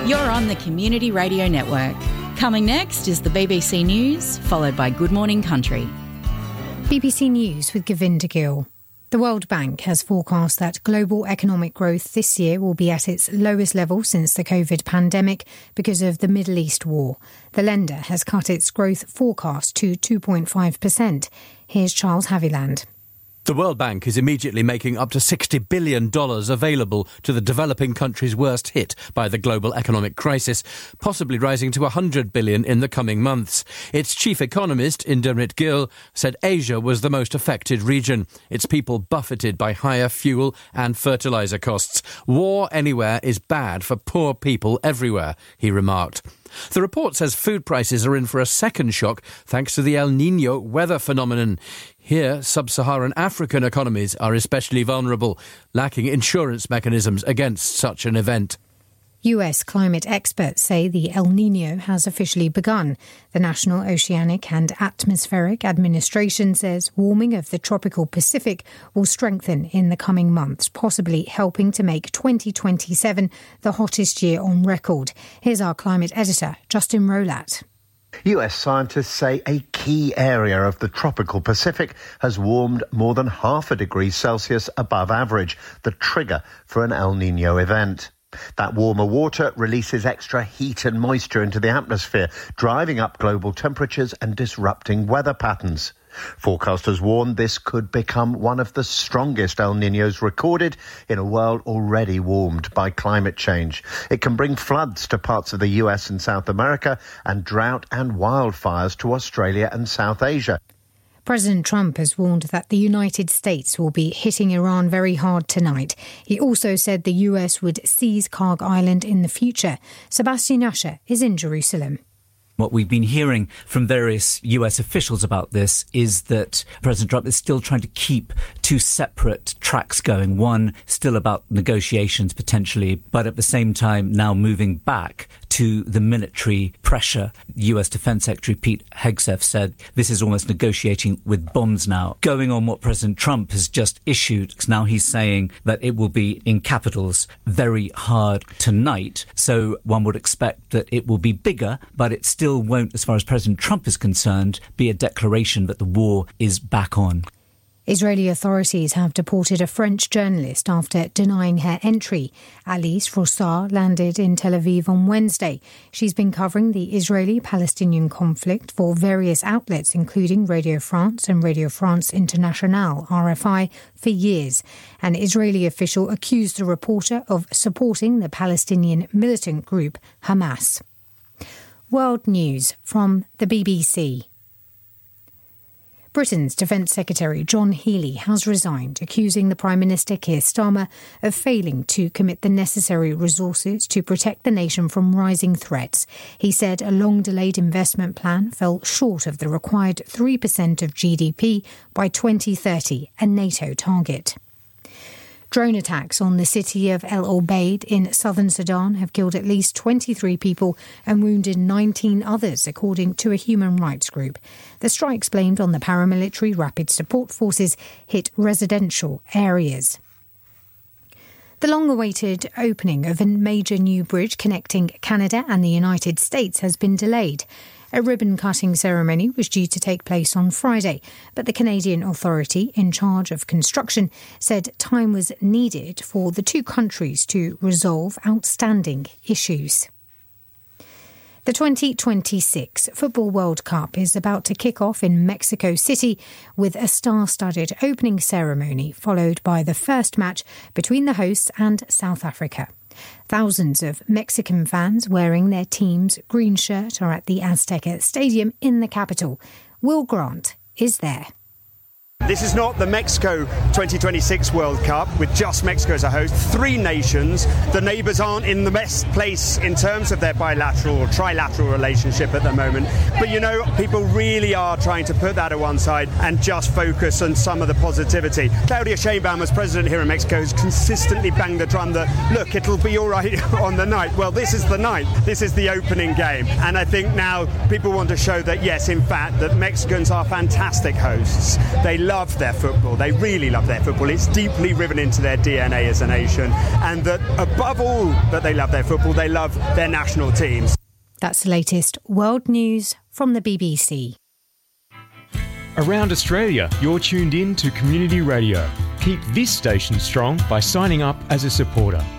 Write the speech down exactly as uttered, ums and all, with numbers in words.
You're on the Community Radio Network. Coming next is the B B C News, followed by Good Morning Country. B B C News with Govinda Gill. The World Bank has forecast that global economic growth this year will be at its lowest level since the COVID pandemic because of the Middle East war. The lender has cut its growth forecast to two point five percent. Here's Charles Haviland. The World Bank is immediately making up to sixty billion dollars available to the developing countries worst hit by the global economic crisis, possibly rising to one hundred billion dollars in the coming months. Its chief economist, Indermit Gill, said Asia was the most affected region, its people buffeted by higher fuel and fertiliser costs. War anywhere is bad for poor people everywhere, he remarked. The report says food prices are in for a second shock thanks to the El Niño weather phenomenon. Here, sub-Saharan African economies are especially vulnerable, lacking insurance mechanisms against such an event. U S climate experts say the El Niño has officially begun. The National Oceanic and Atmospheric Administration says warming of the tropical Pacific will strengthen in the coming months, possibly helping to make twenty twenty-seven the hottest year on record. Here's our climate editor, Justin Rolat. U S scientists say a key area of the tropical Pacific has warmed more than half a degree Celsius above average, the trigger for an El Niño event. That warmer water releases extra heat and moisture into the atmosphere, driving up global temperatures and disrupting weather patterns. Forecasters warn this could become one of the strongest El Niños recorded in a world already warmed by climate change. It can bring floods to parts of the U S and South America and drought and wildfires to Australia and South Asia. President Trump has warned that the United States will be hitting Iran very hard tonight. He also said the U S would seize Karg Island in the future. Sebastian Usher is in Jerusalem. What we've been hearing from various U S officials about this is that President Trump is still trying to keep two separate tracks going. One still about negotiations potentially, but at the same time now moving back to the military pressure. U S Defense Secretary Pete Hegseth said this is almost negotiating with bombs now. Going on what President Trump has just issued, now he's saying that it will be, in capitals, very hard tonight. So one would expect that it will be bigger, but it still won't, as far as President Trump is concerned, be a declaration that the war is back on. Israeli authorities have deported a French journalist after denying her entry. Alice Frossard landed in Tel Aviv on Wednesday. She's been covering the Israeli-Palestinian conflict for various outlets, including Radio France and Radio France Internationale, R F I, for years. An Israeli official accused the reporter of supporting the Palestinian militant group Hamas. World News from the B B C. Britain's Defence Secretary John Healey has resigned, accusing the Prime Minister Keir Starmer of failing to commit the necessary resources to protect the nation from rising threats. He said a long-delayed investment plan fell short of the required three percent of G D P by twenty thirty, a NATO target. Drone attacks on the city of El Obeid in southern Sudan have killed at least twenty-three people and wounded nineteen others, according to a human rights group. The strikes blamed on the paramilitary Rapid Support Forces hit residential areas. The long-awaited opening of a major new bridge connecting Canada and the United States has been delayed. A ribbon-cutting ceremony was due to take place on Friday, but the Canadian authority in charge of construction said time was needed for the two countries to resolve outstanding issues. The twenty twenty-six Football World Cup is about to kick off in Mexico City with a star-studded opening ceremony followed by the first match between the hosts and South Africa. Thousands of Mexican fans wearing their team's green shirt are at the Azteca Stadium in the capital. Will Grant is there. This is not the Mexico twenty twenty-six World Cup with just Mexico as a host. Three nations. The neighbours aren't in the best place in terms of their bilateral or trilateral relationship at the moment. But, you know, people really are trying to put that at one side and just focus on some of the positivity. Claudia Sheinbaum, as president here in Mexico, has consistently banged the drum that, look, it'll be all right on the night. Well, this is the night. This is the opening game. And I think now people want to show that, yes, in fact, that Mexicans are fantastic hosts. They love love their football. They really love their football. It's deeply riven into their D N A as a nation. And that above all that they love their football, they love their national teams. That's the latest world news from the B B C. Around Australia, you're tuned in to Community Radio. Keep this station strong by signing up as a supporter.